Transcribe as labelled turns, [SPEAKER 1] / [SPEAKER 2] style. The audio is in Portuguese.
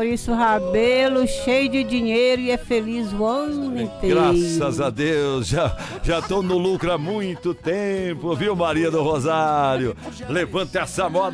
[SPEAKER 1] Maurício Rabelo, cheio de dinheiro e é feliz o ano inteiro.
[SPEAKER 2] Graças a Deus, já tô no lucro há muito tempo, viu, Maria do Rosário? Levanta essa moda